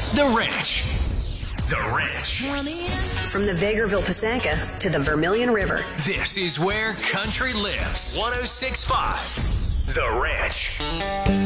The Ranch. The Ranch. From the Vegreville Pisanka to the Vermilion River. This is where country lives. 106.5. The Ranch.